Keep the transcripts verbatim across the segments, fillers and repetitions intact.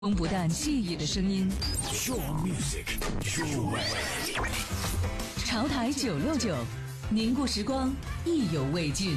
风不但记忆的声音， Your music, your way。 潮台九六九，凝固时光，意犹未尽。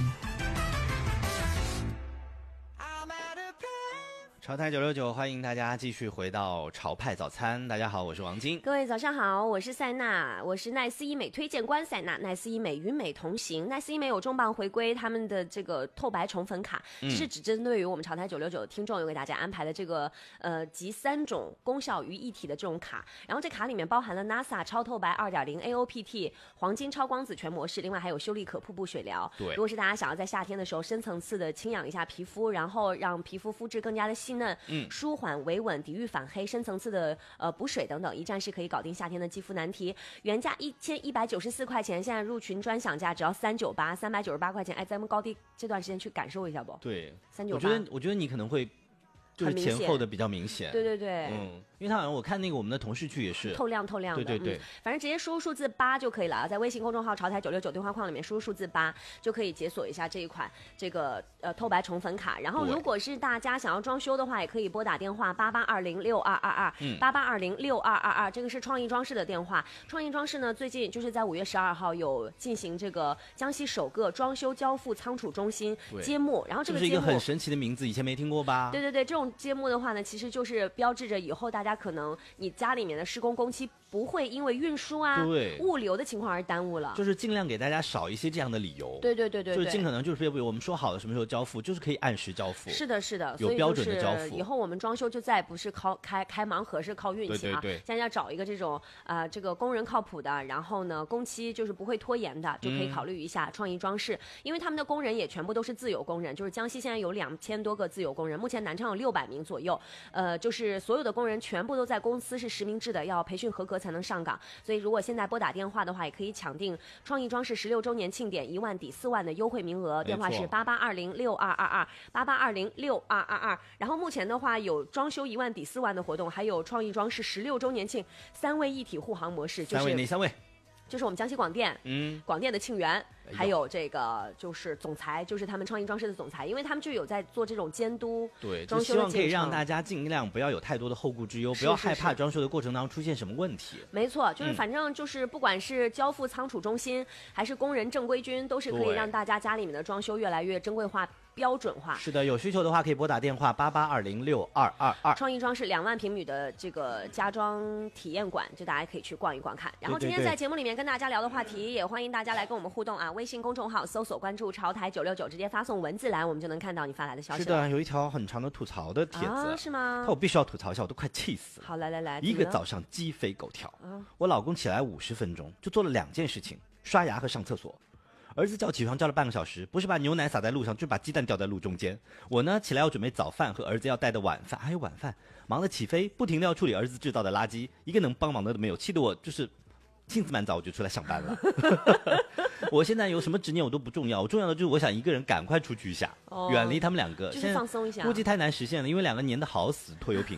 潮台九六九，欢迎大家继续回到潮派早餐。大家好，我是王晶。 各位早上好，我是塞娜，我是奈斯医美推荐官塞娜。奈斯医美与美同行，奈斯医美有重磅回归，他们的这个透白宠粉卡，这、嗯、是只针对于我们潮台九六九的听众，有给大家安排的这个呃集三种功效于一体的这种卡。然后这卡里面包含了 NASA 超透白 二点零 A O P T 黄金超光子全模式，另外还有修丽可瀑布水疗。 对， 如果是大家想要在夏天的时候深层次的清养一下皮肤，然后让皮肤肤质更加的细嫩，嗯，舒缓维稳，抵御反黑，深层次的呃补水等等，一站式可以搞定夏天的肌肤难题。原价一千一百九十四块钱，现在入群专享价只要三九八，三百九十八块钱。哎，咱们高低这段时间去感受一下不？ 对， 三九八。 我觉得，我觉得你可能会就是前后的比较明显。 对对对， 嗯。因为他好像我看那个我们的同事剧也是透亮透亮的， 对对对、嗯， 反正直接输入数字八就可以了啊，在微信公众号潮台九六九对话框里面输入数字八就可以解锁一下这一款这个呃透白宠粉卡。然后如果是大家想要装修的话，也可以拨打电话八八二零六二二二八八二零六二二二，这个是创意装饰的电话。创意装饰呢，最近就是在五月十二号有进行这个江西首个装修交付仓储中心揭幕，然后这个揭幕是一个很神奇的名字，以前没听过吧？ 对对对，这种揭幕的话呢，其实就是标志着以后大家可能你家里面的施工工期不会因为运输啊、物流的情况而耽误了， 就是尽量给大家少一些这样的理由。 对对对 对, 对，就是尽可能就是我们说好了什么时候交付，就是可以按时交付。 是的，是的， 有标准的交付。 以后我们装修就再不是靠开开盲盒，是靠运气啊。 对对对， 现在要找一个这种啊、呃，这个工人靠谱的，然后呢，工期就是不会拖延的，就可以考虑一下创意装饰、嗯，因为他们的工人也全部都是自有工人，就是江西现在有两千多个自有工人，目前南昌有六百名左右，呃，就是所有的工人全部都在公司是实名制的，要培训合格才能上岗。所以如果现在拨打电话的话，也可以抢定创意装饰十六周年庆典一万抵四万的优惠名额，电话是八八二零六二二二八八二零六二二二。然后目前的话有装修一万抵四万的活动，还有创意装饰十六周年庆三位一体护航模式，就是三位哪三位？ 就是我们江西广电，嗯，广电的庆元，还有这个就是总裁，就是他们创意装饰的总裁，因为他们就有在做这种监督， 对， 装修的希望可以让大家尽量不要有太多的后顾之忧，不要害怕装修的过程当中出现什么问题。 没错，就是反正就是不管是交付仓储中心，还是工人正规军，都是可以让大家家里面的装修越来越珍贵化。标准化。 是的，有需求的话可以拨打电话八八二零六二二二。 创意装饰两万平米的这个家装体验馆，就大家可以去逛一逛看。然后今天在节目里面跟大家聊的话题，也欢迎大家来跟我们互动啊！微信公众号搜索关注潮台九六九，直接发送文字来，我们就能看到你发来的消息。 是的，有一条很长的吐槽的帖子， 啊、是吗？ 那我必须要吐槽一下，我都快气死了。 好，来来来， 一个早上鸡飞狗跳，嗯、我老公起来五十分钟就做了两件事情：刷牙和上厕所。儿子叫起床叫了半个小时，不是把牛奶洒在路上，就是把鸡蛋掉在路中间。我呢起来要准备早饭和儿子要带的晚饭，还有晚饭，忙得起飞，不停地要处理儿子制造的垃圾，一个能帮忙的都没有，气得我就是性子蛮早我就出来上班了。我现在有什么执念我都不重要，我重要的就是我想一个人赶快出去一下，哦、远离他们两个， 就是放松一下。 估计太难实现了，因为两个黏得好死，拖油瓶。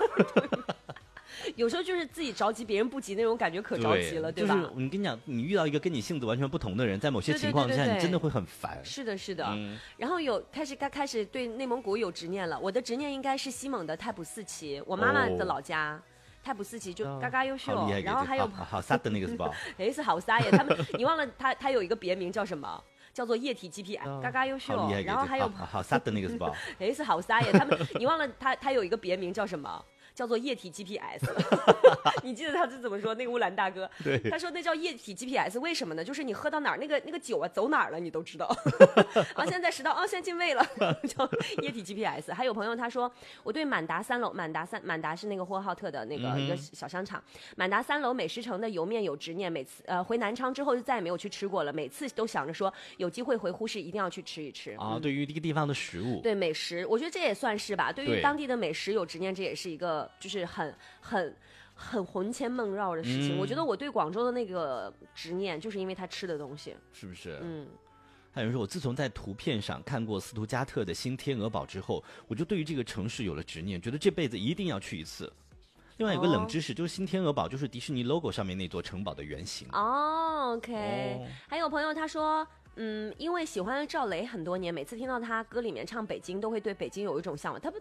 有时候就是自己着急别人不急那种感觉，可着急了， 对, 对吧？ 就是你跟你讲，你遇到一个跟你性子完全不同的人，在某些情况下，你真的会很烦。 是的，是的。嗯、然后有开始，刚开始对内蒙古有执念了。我的执念应该是西蒙的太仆寺旗，我妈妈的老家。哦太仆寺旗就嘎嘎优秀， 哦、 然后还有好撒的那个是吧？ 哎，是好撒耶！他们你忘了他他有一个别名叫什么？叫做液体 G P S，、哦、嘎嘎优秀。然后还有好撒的那个是吧？ 哎，是好撒耶！他们你忘了他他有一个别名叫什么？叫做液体 G P S， 你记得他是怎么说？那个乌兰大哥， 对， 他说那叫液体 G P S， 为什么呢？就是你喝到哪儿，那个那个酒啊走哪儿了，你都知道。啊，现在在食道，啊，现在进胃了，叫液体 G P S。还有朋友他说，我对满达三楼，满达三满达是那个呼和浩特的那个一个小商场，嗯、满达三楼美食城的油面有执念，每次呃回南昌之后就再也没有去吃过了，每次都想着说有机会回呼市一定要去吃一吃。 啊，嗯、对于这个地方的食物， 对美食，我觉得这也算是吧。对于当地的美食有执念，这也是一个。就是很很很魂牵梦绕的事情、嗯、我觉得我对广州的那个执念就是因为他吃的东西， 是不是？ 嗯， 还有人说我自从在图片上看过斯图加特的新天鹅堡之后，我就对于这个城市有了执念，觉得这辈子一定要去一次。另外有个冷知识、哦、就是新天鹅堡就是迪士尼 logo 上面那座城堡的原型。 哦 OK、哦、还有朋友他说嗯，因为喜欢赵雷很多年，每次听到他歌里面唱北京都会对北京有一种向往。他不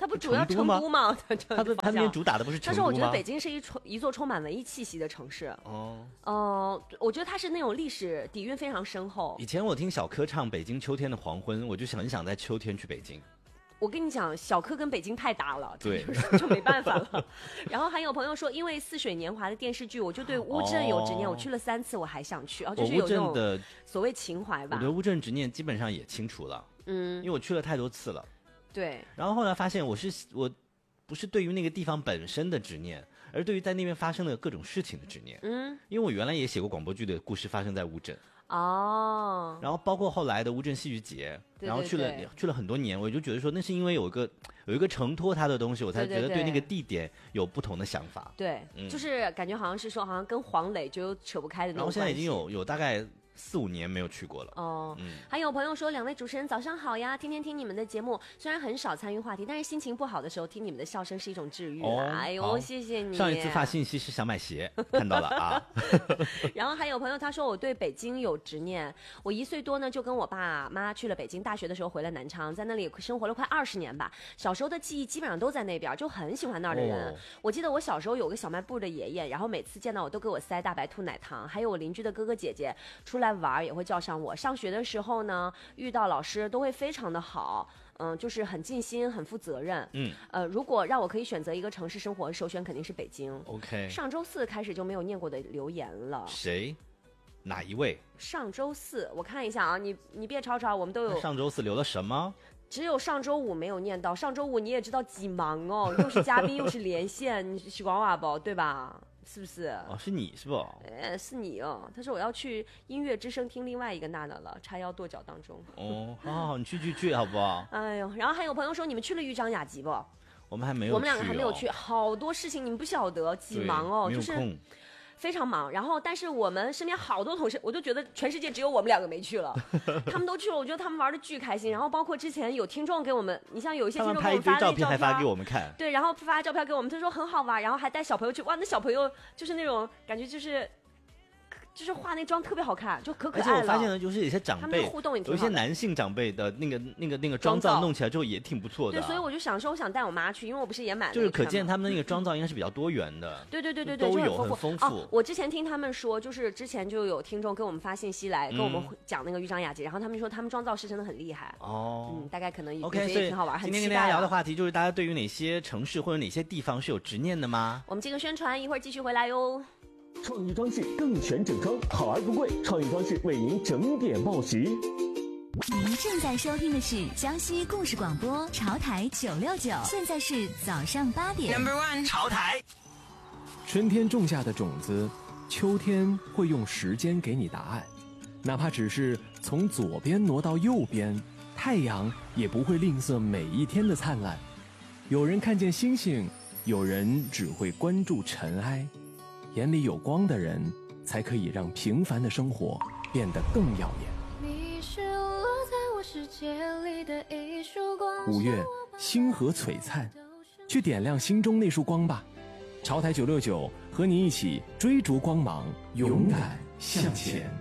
它不主要成都吗成都吗？它他的他那边主打的不是成但都吗？ 是我觉得北京是一充一座充满文艺气息的城市。 哦， 呃，我觉得它是那种历史底蕴非常深厚以。前我听小柯唱《北京秋天的黄昏》，我就很想在秋天去北京。 我跟你讲，小柯跟北京太搭了， 对就是就没办法了。然后还有朋友说，因为《似水年华》的电视剧，我就对乌镇有执念， 哦我去了三次，我还想去，哦， 我乌就是有那种镇的， 所谓情怀吧我对。乌镇执念基本上也清除了， 嗯因，为我去了太多次了。 对， 然后后来发现，我是我不是对于那个地方本身的执念，而对于在那边发生的各种事情的执念。 嗯， 因为我原来也写过广播剧的故事，发生在乌镇。 哦， 然后包括后来的乌镇戏剧节， 对然后去了对对去了很多年，我就觉得说那是因为有一个有一个承托它的东西，我才对对对觉得对那个地点有不同的想法。 对， 嗯就是感觉好像是说，好像跟黄磊就扯不开的那种关系。 然后现在已经有有大概四五年没有去过了。 哦， 嗯还有朋友说，两位主持人早上好呀，天天听你们的节目，虽然很少参与话题，但是心情不好的时候听你们的笑声是一种治愈啦。 哦哎呦， 好谢谢你。 上一次发信息是想买鞋，看到了啊。 然后还有朋友他说我对北京有执念，我一岁多呢就跟我爸妈去了北京，大学的时候回了南昌，在那里生活了快二十年吧。小时候的记忆基本上都在那边，就很喜欢那儿的人。 哦我记得我小时候有个小卖部的爷爷，然后每次见到我都给我塞大白兔奶糖，还有我邻居的哥哥姐姐出来玩也会叫上我。上学的时候呢，遇到老师都会非常的好。嗯，就是很尽心、很负责任。 嗯， 呃，如果让我可以选择一个城市生活，首选肯定是北京。 OK， 上周四开始就没有念过的留言了。 谁？哪一位？ 上周四我看一下啊，你你别吵吵，我们都有， 上周四留了什么？ 只有上周五没有念到。上周五你也知道几忙哦，又是嘉宾又是连线，你是广话不对吧？是不是？ 哦，是你是不？ 呃，是你哦。他说我要去音乐之声听另外一个娜娜了，叉腰跺脚当中。 哦，好好好，你去去去，好不好？ 哎呦，然后还有朋友说你们去了豫章雅集不？ 我们还没有去、哦， 我们两个还没有去，好多事情你们不晓得，几对忙哦， 没有就是空。 非常忙。然后，但是我们身边好多同事，我就觉得全世界只有我们两个没去了，他们都去了，我觉得他们玩的巨开心。然后，包括之前有听众给我们，你像有一些他们听众给我们拍一堆照发那照片还发给我们看。 对，然后发照片给我们，他说很好玩，然后还带小朋友去，哇，那小朋友就是那种感觉，就是就是化那妆特别好看，就可可而且爱了。 我发现呢，就是有些长辈他们的互动也挺有一好的些男性长辈的那个那个那个妆妆造造弄起来之后也挺不错的、 对， 啊。 所以我就想说，我想带我妈去，因为我不是也买了， 就是可见他们的那个妆造应该是比较多元的。 对对对对对， 都有就很很丰富。 哦，我之前听他们说，就是之前就有听众给我们发信息来跟我们讲那个豫章雅集，然后他们说他们妆造师真的很厉害。 哦， 嗯，大概可能有 OK， 些所以也挺好玩，很今天期待啊跟大家聊的话题就是大家对于哪些城市或者哪些地方是有执念的吗？ 我们这个宣传一会儿继续回来哟。 创意装饰更全整装，好而不贵。创意装饰为您整点报时。 您正在收听的是江西故事广播潮台九六九，现在是早上八点。Number one， 潮台。 春天种下的种子，秋天会用时间给你答案。哪怕只是从左边挪到右边，太阳也不会吝啬每一天的灿烂。有人看见星星，有人只会关注尘埃。眼里有光的人，才可以让平凡的生活变得更耀眼。 你是落在我世界里的一束光。 五月，星河璀璨，去点亮心中那束光吧。潮台九六九和你一起追逐光芒，勇敢向前。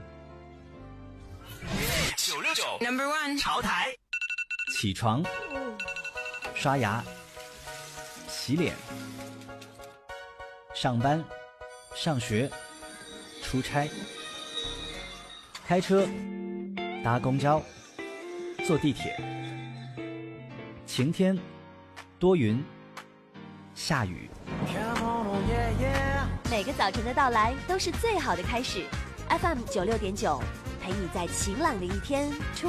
九六九 Number One 潮台。 起床，刷牙，洗脸，上班，上学，出差，开车，搭公交，坐地铁，晴天，多云，下雨。 每个早晨的到来都是最好的开始。F M 九六点九，陪你在晴朗的一天出